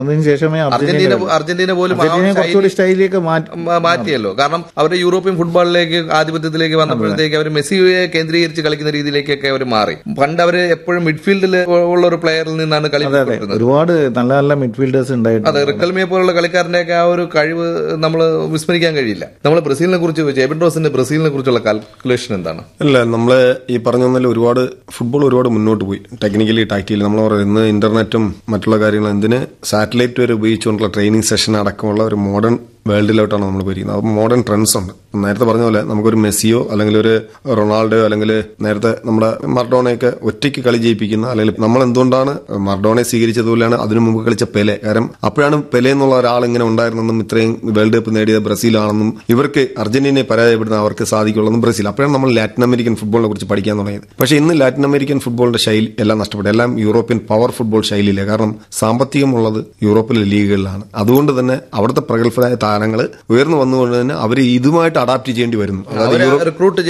അതിനുശേഷമേ Argentina പോലും കുറച്ചുകൂടി സ്റ്റൈലിലേക്ക് മാറ്റിയല്ലോ. കാരണം അവരുടെ യൂറോപ്യൻ ഫുട്ബോളിലേക്ക് ആധിപത്യത്തിലേക്ക് വന്നപ്പോഴത്തേക്ക് അവർ മെസ്സിയെ കേന്ദ്രീകരിച്ച് കളിക്കുന്ന രീതിയിലേക്കൊക്കെ അവർ മാറി. പണ്ട് അവര് എപ്പോഴും മിഡ്ഫീൽഡിൽ ഉള്ള ഒരു പ്ലെയറിൽ നിന്നാണ് കളി. ഒരുപാട് നല്ല നല്ല മിഡ്ഫീൽഡേഴ്സ് ഉണ്ടായിരുന്നു. അതെ, റിക്കൽമിയെ പോലുള്ള കളിക്കാരന്റെ ആ ഒരു കഴിവ് നമ്മൾ വിസ്മരിക്കാൻ കഴിയില്ല. നമ്മൾ ബ്രസീലിനെ കുറിച്ച് ചോദിച്ചു, എബിൻ റോസിന്റെ ബ്രസീലിനെ കുറിച്ചുള്ള കാൽക്കുലേഷൻ എന്താണ്? അല്ല, നമ്മള് ഈ പറഞ്ഞ ഒരുപാട് ഫുട്ബോൾ ഒരുപാട് മുന്നോട്ട് പോയി. ടെക്നിക്കലി ടാക്ടിക്കലി നമ്മൾ പറയുന്നത് ഇന്ന് ഇന്റർനെറ്റും മറ്റുള്ള കാര്യങ്ങളും എന്തിന് സാറ്റലൈറ്റ് വരെ ഉപയോഗിച്ചുകൊണ്ടുള്ള ട്രെയിനിങ് സെഷൻ അടക്കമുള്ള ഒരു മോഡേൺ വേൾഡിലോട്ടാണ് നമ്മൾ പോയിരിക്കുന്നത്. അപ്പോൾ മോഡേൺ ട്രെൻഡ്സ് ഉണ്ട്. നേരത്തെ പറഞ്ഞ പോലെ നമുക്കൊരു മെസ്സിയോ അല്ലെങ്കിൽ ഒരു റൊണാൾഡോയോ അല്ലെങ്കിൽ നേരത്തെ നമ്മുടെ മർഡോണയൊക്കെ ഒറ്റയ്ക്ക് കളി ജയിപ്പിക്കുന്ന, അല്ലെങ്കിൽ നമ്മൾ എന്തുകൊണ്ടാണ് മർഡോണയെ സ്വീകരിച്ചതുപോലെയാണ് അതിനു മുമ്പ് കളിച്ച പെലെ. കാരണം അപ്പോഴാണ് പെലെ എന്നുള്ള ഒരാൾ ഇങ്ങനെ ഉണ്ടായിരുന്നെന്നും ഇത്രയും വേൾഡ് കപ്പ് നേടിയത് ബ്രസീലാണെന്നും ഇവർക്ക് അർജന്റീനയെ പരാജയപ്പെടുന്ന അവർക്ക് സാധിക്കുള്ളൂ ബ്രസീൽ. അപ്പോഴാണ് നമ്മൾ ലാറ്റിൻ അമേരിക്കൻ ഫുട്ബോളിനെ കുറിച്ച് പഠിക്കാൻ തുടങ്ങിയത്. പക്ഷേ ഇന്ന് ലാറ്റിൻ അമേരിക്കൻ ഫുട്ബോളിന്റെ ശൈലി എല്ലാം നഷ്ടപ്പെട്ടു. എല്ലാം യൂറോപ്യൻ പവർ ഫുട്ബോൾ ശൈലിയില്ല. കാരണം സാമ്പത്തികമുള്ളത് യൂറോപ്പിലെ ലീഗുകളിലാണ്. അതുകൊണ്ട് തന്നെ അവിടുത്തെ പ്രഗത്ഭരായ താരങ്ങൾ ഉയർന്നു വന്നുകൊണ്ട് തന്നെ അവർ ഇതുമായിട്ട് അഡാപ്റ്റ് ചെയ്യേണ്ടി വരുന്നു. റിക്രൂട്ട്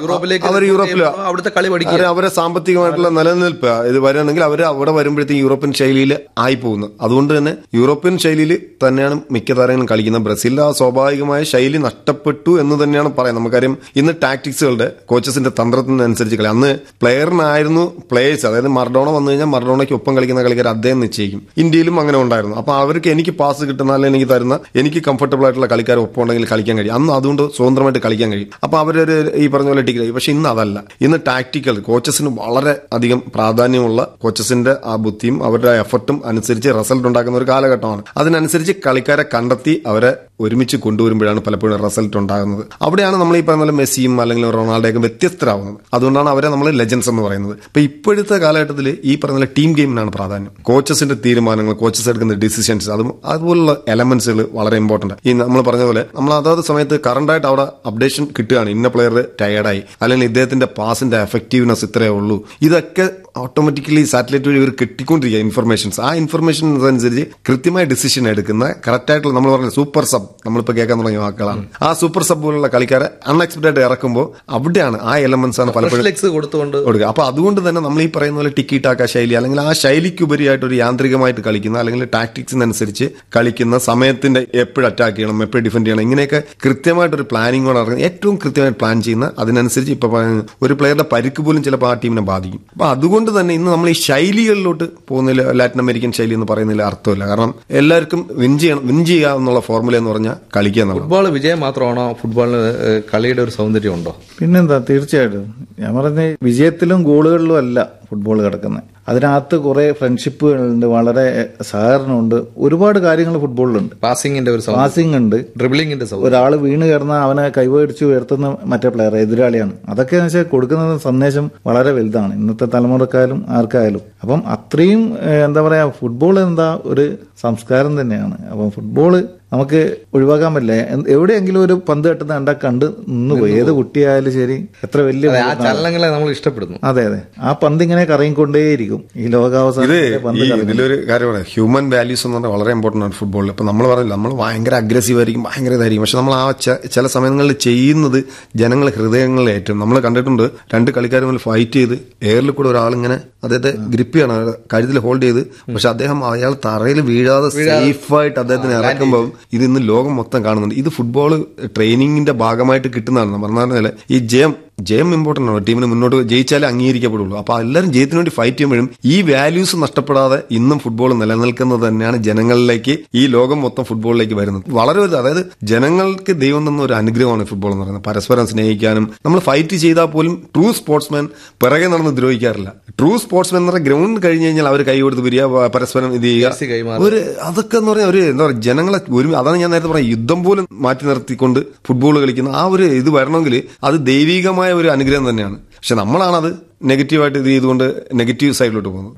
അവരെ സാമ്പത്തികമായിട്ടുള്ള നിലനിൽപ്പ് ഇത് വരികയാണെങ്കിൽ അവർ അവിടെ വരുമ്പോഴത്തേക്ക് യൂറോപ്യൻ ശൈലിയിൽ ആയി പോകുന്നു. അതുകൊണ്ട് തന്നെ യൂറോപ്യൻ ശൈലിയിൽ തന്നെയാണ് മിക്ക താരങ്ങളും കളിക്കുന്നത്. ബ്രസീലിന്റെ ആ സ്വാഭാവികമായ ശൈലി നഷ്ടപ്പെട്ടു എന്ന് തന്നെയാണ് പറയുന്നത്. നമുക്കറിയാം ഇന്ന് ടാക്ടിക്സുകളുടെ കോച്ചസിന്റെ തന്ത്രത്തിനനുസരിച്ച് കളി. അന്ന് പ്ലെയറിനായിരുന്നു പ്ലേയേഴ്സ്. അതായത് മർഡോണ വന്നു കഴിഞ്ഞാൽ മർഡോണയ്ക്ക് ഒപ്പം കളിക്കുന്ന കളിക്കാർ അദ്ദേഹം നിശ്ചയിക്കും. ഇന്ത്യയിലും അങ്ങനെ ഉണ്ടായിരുന്നു. അപ്പൊ അവർക്ക് എനിക്ക് പാസ് കിട്ടുന്ന അല്ലെങ്കിൽ എനിക്ക് തരുന്ന എനിക്ക് കംഫർട്ടബിൾ ആയിട്ടുള്ള കളിക്കാർ ഒപ്പം ഉണ്ടെങ്കിൽ കളിക്കാൻ കഴിയും. അന്ന് അതുകൊണ്ട് സ്വതന്ത്രമായിട്ട് കളിക്കാൻ കഴിയും. അപ്പൊ അവരൊരു ഈ പറഞ്ഞ പോലെ ടിക്കറ്റ്. പക്ഷെ ഇന്ന് അതല്ല. ഇന്ന് ടാക്ടിക്കൽ കോച്ചസിന് വളരെ അധികം പ്രാധാന്യമുള്ള കോച്ചസിന്റെ ആ ബുദ്ധിയും അവരുടെ എഫർട്ടും അനുസരിച്ച് റിസൾട്ട് ഉണ്ടാക്കുന്ന ഒരു കാലഘട്ടമാണ്. അതിനനുസരിച്ച് കളിക്കാരെ കണ്ടെത്തി അവരെ ഒരുമിച്ച് കൊണ്ടുവരുമ്പോഴാണ് പലപ്പോഴും റിസൾട്ട് ഉണ്ടാകുന്നത്. അവിടെയാണ് നമ്മൾ ഈ പറഞ്ഞ മെസ്സിയും അല്ലെങ്കിൽ റൊണാൾഡോയൊക്കെ വ്യത്യസ്തരാകുന്നത്. അതുകൊണ്ടാണ് അവരെ നമ്മൾ ലെജൻസ് എന്ന് പറയുന്നത്. ഇപ്പൊ ഇപ്പോഴത്തെ കാലഘട്ടത്തിൽ ഈ പറഞ്ഞ ടീം ഗെയിമിനാണ് പ്രാധാന്യം. കോച്ചസിന്റെ തീരുമാനങ്ങൾ, കോച്ചസ് എടുക്കുന്ന ഡിസിഷൻസ്, അതുപോലുള്ള എലമെന്റ്സുകൾ വളരെ ഇമ്പോർട്ടന്റ്. ഈ നമ്മൾ പറഞ്ഞ പോലെ നമ്മൾ അതാത് സമയത്ത് കറണ്ടായിട്ട് അവിടെ അപ്ഡേഷൻ കിട്ടുകയാണ്. ഇന്ന പ്ലെയർ ടയർഡായി, അല്ലെങ്കിൽ ഇദ്ദേഹത്തിന്റെ പാസിന്റെ എഫക്റ്റീവ്നെസ് ഇത്രയേ ഉള്ളൂ. ഇതൊക്കെ ഓട്ടോമാറ്റിക്കലി സാറ്റലൈറ്റ് വഴി ഇവർ കിട്ടിക്കൊണ്ടിരിക്കുക ഇൻഫർമേഷൻസ്. ആ ഇൻഫർമേഷൻ അനുസരിച്ച് കൃത്യമായ ഡിസിഷൻ എടുക്കുന്ന കറക്റ്റായിട്ടുള്ള നമ്മൾ പറഞ്ഞ സൂപ്പർ സബ്, നമ്മളിപ്പോൾ കേൾക്കാൻ തുടങ്ങിയ വാക്കുകളാണ്. ആ സൂപ്പർ സബ് പോലുള്ള കളിക്കാരെ അൺഎക്സ്പെക്ടഡ് ഇറക്കുമ്പോൾ അവിടെയാണ് ആ എലമെന്റ്സ് ആണ് പലപ്പോഴും കൊടുക്കുക. അപ്പൊ അതുകൊണ്ട് തന്നെ നമ്മൾ ഈ പറയുന്ന പോലെ ടിക്കി ടാക്ക ശൈലി, അല്ലെങ്കിൽ ആ ശൈലിക്കുപരിയായിട്ട് ഒരു യാന്ത്രികമായിട്ട് കളിക്കുന്ന, അല്ലെങ്കിൽ ടാക്ടിക്സിനനുസരിച്ച് കളിക്കുന്ന, സമയത്തിന്റെ എപ്പോഴും അറ്റാക്ക് ചെയ്യണം, എപ്പോഴും ഡിഫെൻഡ് ചെയ്യണം, ഇങ്ങനെയൊക്കെ കൃത്യമായിട്ടൊരു പ്ലാനിങ്ങോടെ ഇറങ്ങി ഏറ്റവും കൃത്യമായിട്ട് പ്ലാൻ ചെയ്യുന്ന, അതിനനുസരിച്ച് ഇപ്പൊ ഒരു പ്ലെയറുടെ പരിക്ക് പോലും ചിലപ്പോൾ ആ ടീമിനെ ബാധിക്കും. അപ്പൊ അതുകൊണ്ട് തന്നെ ഇന്ന് നമ്മൾ ഈ ശൈലികളിലോട്ട് പോകുന്നില്ല. ലാറ്റിൻ അമേരിക്കൻ ശൈലി എന്ന് പറയുന്നതിൽ അർത്ഥമില്ല. കാരണം എല്ലാവർക്കും വിൻ ചെയ്യാന്നുള്ള ഫോർമുല എന്ന് പറഞ്ഞാൽ കളിക്കുക എന്നുള്ളത്. ഫുട്ബോൾ വിജയം മാത്രമാണോ ഫുട്ബോളിന് കളിയുടെ ഒരു സൗന്ദര്യം ഉണ്ടോ? പിന്നെന്താ, തീർച്ചയായിട്ടും. ഞാൻ പറഞ്ഞ വിജയത്തിലും ഗോളുകളിലും അല്ല ഫുട്ബോൾ കിടക്കുന്നത്. അതിനകത്ത് കുറെ ഫ്രണ്ട്ഷിപ്പുകളുണ്ട്, വളരെ സഹകരണമുണ്ട്, ഒരുപാട് കാര്യങ്ങൾ ഫുട്ബോളിലുണ്ട്. പാസിംഗ് ഉണ്ട്, ഡ്രിബിളിംഗിന്റെ, ഒരാൾ വീണ് കിടന്നാൽ അവനെ കൈവടിച്ച് ഉയർത്തുന്ന മറ്റേ പ്ലെയർ എതിരാളിയാണ്. അതൊക്കെ വെച്ചാൽ കൊടുക്കുന്ന സന്ദേശം വളരെ വലുതാണ് ഇന്നത്തെ തലമുറക്കായാലും ആർക്കായാലും. അപ്പം അത്രയും എന്താ പറയാ, ഫുട്ബോൾ എന്താ ഒരു സംസ്കാരം തന്നെയാണ്. അപ്പം ഫുട്ബോള് നമുക്ക് ഒഴിവാക്കാൻ പറ്റില്ല. എവിടെയെങ്കിലും ഒരു പന്ത് കെട്ടുന്ന കണ്ട് നിന്നുപോയി. ഏത് കുട്ടിയായാലും ശരി, എത്ര വലിയ ചലനങ്ങളെ നമ്മൾ ഇഷ്ടപ്പെടുന്നു. അതെ അതെ, ആ പന്ത് ഇങ്ങനെ കറങ്ങിക്കൊണ്ടേയിരിക്കും ഈ ലോകാവസാനം. ഇതിലൊരു കാര്യമാണ്, ഹ്യൂമൻ വാല്യൂസ് എന്ന് പറഞ്ഞാൽ വളരെ ഇമ്പോർട്ടന്റ് ആണ് ഫുട്ബോളിൽ. ഇപ്പൊ നമ്മൾ പറഞ്ഞില്ല, നമ്മൾ ഭയങ്കര അഗ്രസീവ് ആയിരിക്കും, ഭയങ്കര ഇതായിരിക്കും. പക്ഷെ നമ്മൾ ആ ചില സമയങ്ങളിൽ ചെയ്യുന്നത് ജനങ്ങൾ ഹൃദയങ്ങളിൽ ഏറ്റവും. നമ്മൾ കണ്ടിട്ടുണ്ട്, രണ്ട് കളിക്കാർ തമ്മിൽ ഫൈറ്റ് ചെയ്ത് എയറിൽ കൂടെ ഒരാളിങ്ങനെ അദ്ദേഹത്തെ ഗ്രിപ്പ് ചെയ്യണം, കഴുത്തിൽ ഹോൾഡ് ചെയ്ത്, പക്ഷെ അദ്ദേഹം അയാൾ തറയിൽ വീഴാതെ സേഫായിട്ട് അദ്ദേഹത്തിന് ഇറക്കുമ്പോൾ ഇത് ഇന്ന് ലോകം മൊത്തം കാണുന്നുണ്ട്. ഇത് ഫുട്ബോൾ ട്രെയിനിങ്ങിന്റെ ഭാഗമായിട്ട് കിട്ടുന്നതാണ്. പറഞ്ഞാൽ ഈ ജയം ഇമ്പോർട്ടന്റ് ആണ്. ടീമിന് മുന്നോട്ട് ജയിച്ചാലേ അംഗീകരിക്കപ്പെടുള്ളൂ. അപ്പൊ എല്ലാവരും ജയത്തിന് വേണ്ടി ഫൈറ്റ് ചെയ്യുമ്പോഴും ഈ വാല്യൂസ് നഷ്ടപ്പെടാതെ ഇന്നും ഫുട്ബോൾ നിലനിൽക്കുന്നത് തന്നെയാണ് ജനങ്ങളിലേക്ക്, ഈ ലോകം മൊത്തം ഫുട്ബോളിലേക്ക് വരുന്നത്. വളരെ വലുത്. അതായത് ജനങ്ങൾക്ക് ദൈവം തന്ന ഒരു അനുഗ്രഹമാണ് ഫുട്ബോൾ എന്ന് പറയുന്നത്. പരസ്പരം സ്നേഹിക്കാനും, നമ്മൾ ഫൈറ്റ് ചെയ്താൽ പോലും ട്രൂ സ്പോർട്സ്മാൻ പിറകെ നടന്ന് ദ്രോഹിക്കാറില്ല. ട്രൂ സ്പോർട്സ്മാൻ എന്ന് പറഞ്ഞാൽ ഗ്രൗണ്ട് കഴിഞ്ഞ് കഴിഞ്ഞാൽ അവർ കൈ കൊടുത്ത് പിരിയുക, പരസ്പരം ഇത് ചെയ്യുക. ഒരു അതൊക്കെ എന്ന് പറഞ്ഞാൽ ഒരു എന്താ പറയുക, ജനങ്ങളെ ഒരു, അതാണ് ഞാൻ നേരത്തെ പറഞ്ഞ, യുദ്ധം പോലും മാറ്റി നിർത്തിക്കൊണ്ട് ഫുട്ബോൾ കളിക്കുന്ന ആ ഒരു ഇത് വരണമെങ്കിൽ അത് ദൈവികമായ ഒരു അനുഗ്രഹം തന്നെയാണ്. പക്ഷെ നമ്മളാണത് നെഗറ്റീവായിട്ട് ഇത് ചെയ്തുകൊണ്ട് നെഗറ്റീവ് സൈഡിലോട്ട് പോകുന്നത്.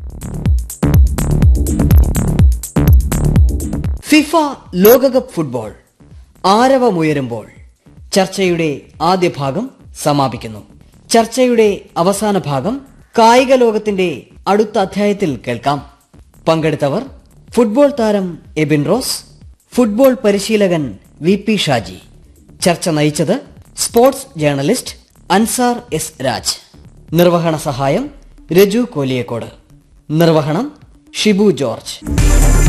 ഫിഫ ലോകകപ്പ് ഫുട്ബോൾ ആരവമുയരുമ്പോൾ ചർച്ചയുടെ ആദ്യ ഭാഗം സമാപിക്കുന്നു. ചർച്ചയുടെ അവസാന ഭാഗം കായിക ലോകത്തിന്റെ അടുത്ത അധ്യായത്തിൽ കേൾക്കാം. പങ്കെടുത്തവർ ഫുട്ബോൾ താരം എബിൻ റോസ്, ഫുട്ബോൾ പരിശീലകൻ VP ഷാജി. ചർച്ച നയിച്ചത് sports journalist Ansar S Raj. നിർവഹണ സഹായം രജു കോലിയക്കോട്. നിർവഹണം ഷിബു ജോർജ്.